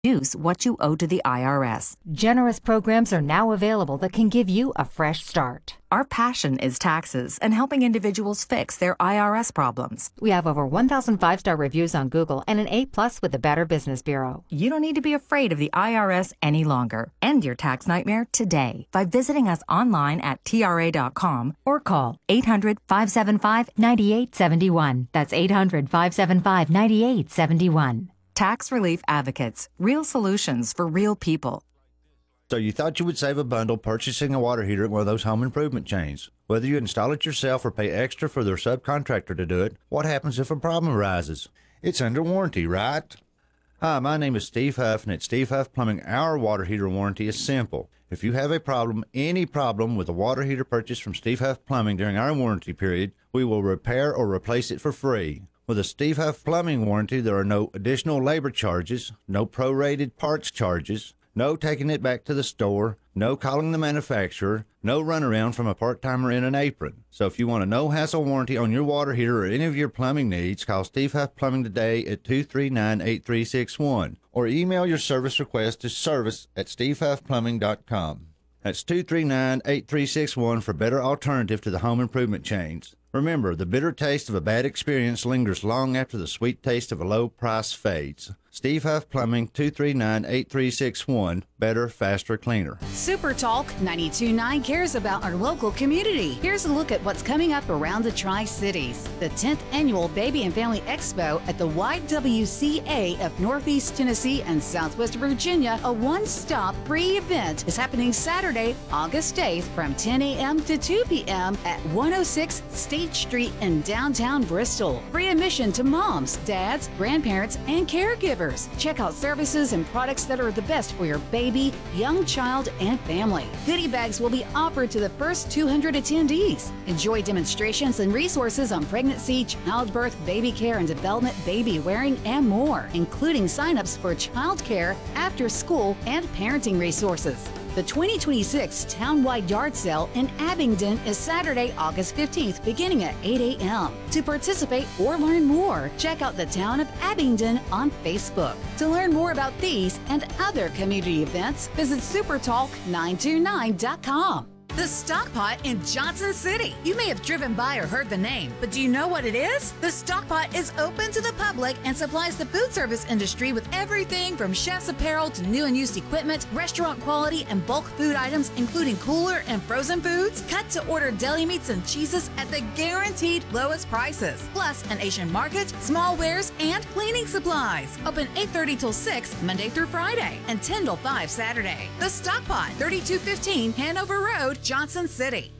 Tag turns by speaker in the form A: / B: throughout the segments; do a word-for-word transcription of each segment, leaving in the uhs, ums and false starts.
A: Reduce what you owe to the I R S.
B: Generous programs are now available that can give you a fresh start.
A: Our passion is taxes and helping individuals fix their I R S problems.
B: We have over one thousand five-star reviews on Google and an A plus with the Better Business Bureau.
A: You don't need to be afraid of the I R S any longer. End your tax nightmare today by visiting us online at T R A dot com or call eight hundred, five seven five, nine eight seven one. That's eight hundred, five seven five, nine eight seven one. Tax Relief Advocates. Real solutions for real people.
C: So you thought you would save a bundle purchasing a water heater at one of those home improvement chains. Whether you install it yourself or pay extra for their subcontractor to do it, what happens if a problem arises? It's under warranty, right? Hi, my name is Steve Huff, and at Steve Huff Plumbing, our water heater warranty is simple. If you have a problem, any problem with a water heater purchased from Steve Huff Plumbing during our warranty period, we will repair or replace it for free. With a Steve Huff Plumbing warranty, there are no additional labor charges, no prorated parts charges, no taking it back to the store, no calling the manufacturer, no runaround from a part-timer in an apron. So if you want a no-hassle warranty on your water heater or any of your plumbing needs, call Steve Huff Plumbing today at two three nine, eight three six one or email your service request to service at steve huff plumbing dot com. That's two three nine, eight three six one for better alternative to the home improvement chains. Remember, the bitter taste of a bad experience lingers long after the sweet taste of a low price fades. Steve Huff Plumbing, two three nine, eight three six one. Better, faster, cleaner.
D: Super Talk ninety-two point nine cares about our local community. Here's a look at what's coming up around the Tri-Cities. The tenth Annual Baby and Family Expo at the Y W C A of Northeast Tennessee and Southwest Virginia, a one-stop free event, is happening Saturday, August eighth from ten a.m. to two p.m. at one oh six State Street in downtown Bristol. Free admission to moms, dads, grandparents, and caregivers. Check out services and products that are the best for your baby, young child, and family. Goodie bags will be offered to the first two hundred attendees. Enjoy demonstrations and resources on pregnancy, childbirth, baby care and development, baby wearing, and more, including signups for child care, after school, and parenting resources. The twenty twenty-six Townwide Yard Sale in Abingdon is Saturday, August fifteenth, beginning at eight a.m. To participate or learn more, check out the Town of Abingdon on Facebook. To learn more about these and other community events, visit super talk nine two nine dot com. The Stockpot in Johnson City. You may have driven by or heard the name, but do you know what it is? The Stockpot is open to the public and supplies the food service industry with everything from chef's apparel to new and used equipment, restaurant quality and bulk food items, including cooler and frozen foods, cut to order deli meats and cheeses at the guaranteed lowest prices. Plus an Asian market, small wares, and cleaning supplies. Open eight thirty till six, Monday through Friday, and ten till five Saturday. The Stockpot, thirty-two fifteen Hanover Road, Johnson City.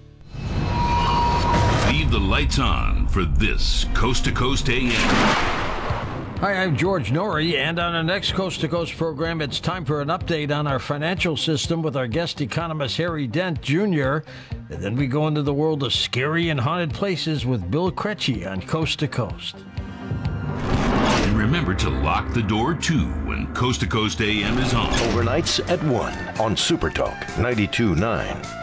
E: Leave the lights on for this Coast to Coast A M.
F: Hi, I'm George Norrie, and on our next Coast to Coast program, it's time for an update on our financial system with our guest economist, Harry Dent, Junior And then we go into the world of scary and haunted places with Bill Crecci on Coast to Coast.
E: And remember to lock the door, too, when Coast to Coast A M is on.
G: Overnights at one on Super Talk ninety-two point nine.